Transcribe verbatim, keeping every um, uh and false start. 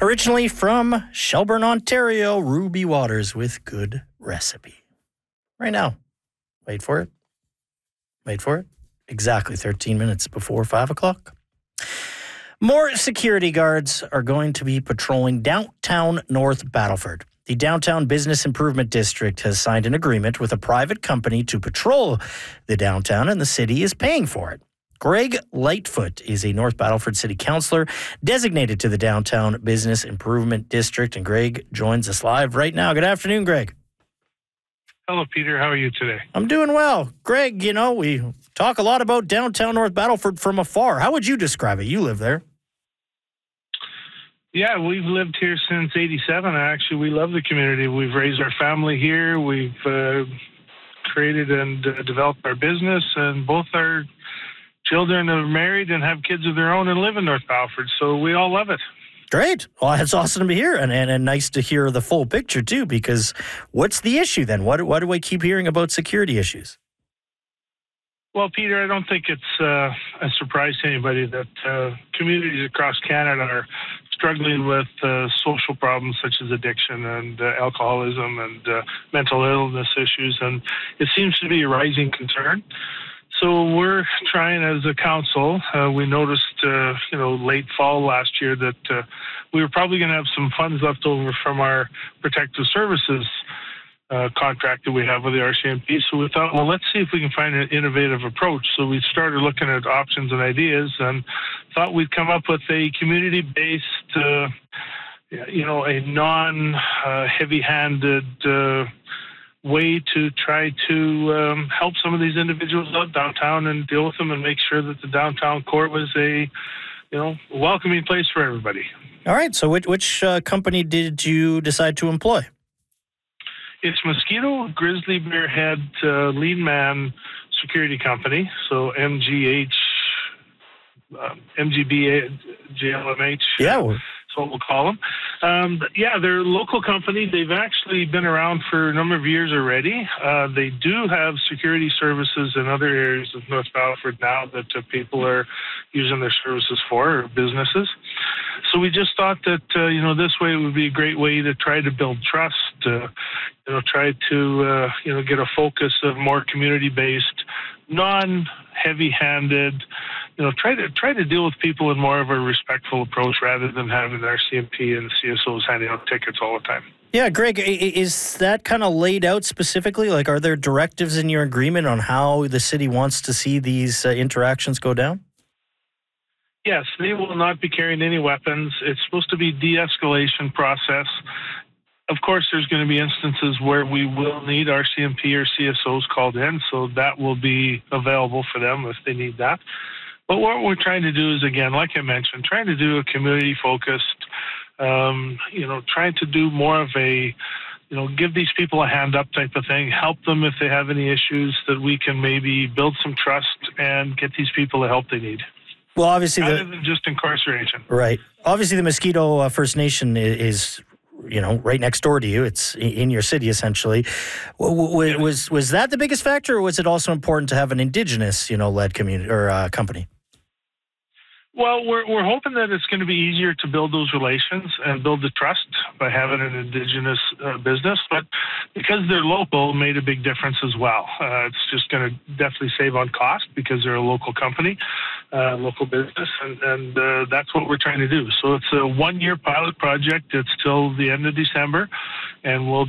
Originally from Shelburne, Ontario, Ruby Waters with Good Recipe. Right now. Wait for it. Wait for it. Exactly thirteen minutes before five o'clock. More security guards are going to be patrolling downtown North Battleford. The Downtown Business Improvement District has signed an agreement with a private company to patrol the downtown, and the city is paying for it. Greg Lightfoot is a North Battleford City Councillor designated to the Downtown Business Improvement District, and Greg joins us live right now. Good afternoon, Greg. Hello, Peter. How are you today? I'm doing well. Greg, you know, we talk a lot about downtown North Battleford from afar. How would you describe it? You live there. Yeah, we've lived here since eighty-seven. Actually, we love the community. We've raised our family here. We've uh, created and uh, developed our business, and both our children are married and have kids of their own and live in North Battleford, so we all love it. Great. Well, it's awesome to hear, and, and, and nice to hear the full picture, too, because what's the issue then? What, why do I keep hearing about security issues? Well, Peter, I don't think it's uh, a surprise to anybody that uh, communities across Canada are struggling with uh, social problems such as addiction and uh, alcoholism and uh, mental illness issues, and it seems to be a rising concern. So we're trying as a council, uh, we noticed, uh, you know, late fall last year that uh, we were probably going to have some funds left over from our protective services uh, contract that we have with the R C M P. So we thought, well, let's see if we can find an innovative approach. So we started looking at options and ideas and thought we'd come up with a community-based, uh, you know, a non-heavy-handed uh, way to try to um, help some of these individuals out downtown and deal with them and make sure that the downtown core was a, you know, welcoming place for everybody. All right. So which, which uh, company did you decide to employ? It's Mosquito Grizzly Bear Head uh, Lead Man Security Company. So M G H, uh, M G B J L M H. Yeah. Well, what we'll call them. Um, yeah, they're a local company. They've actually been around for a number of years already. Uh, they do have security services in other areas of North Battleford now that uh, people are using their services for, or businesses. So we just thought that, uh, you know, this way it would be a great way to try to build trust, uh, you know, try to, uh, you know, get a focus of more community-based, non-heavy-handed, you know, try to try to deal with people in more of a respectful approach rather than having the R C M P and the C S Os handing out tickets all the time. Yeah, Greg, is that kind of laid out specifically? Like, are there directives in your agreement on how the city wants to see these uh, interactions go down? Yes, they will not be carrying any weapons. It's supposed to be de-escalation process. Of course, there's going to be instances where we will need R C M P or C S Os called in, so that will be available for them if they need that. But what we're trying to do is, again, like I mentioned, trying to do a community-focused, um, you know, trying to do more of a, you know, give these people a hand up type of thing, help them if they have any issues, that we can maybe build some trust and get these people the help they need. Well, obviously, rather the, than just incarceration. Right. Obviously, the Mosquito uh, First Nation is, you know, right next door to you. It's in your city, essentially. Was was, was that the biggest factor, or was it also important to have an Indigenous, you know, led community or uh, company? Well, we're we're hoping that it's going to be easier to build those relations and build the trust by having an Indigenous uh, business, but because they're local, made a big difference as well. Uh, it's just going to definitely save on cost because they're a local company, uh, local business, and, and uh, that's what we're trying to do. So it's a one-year pilot project. It's till the end of December, and we'll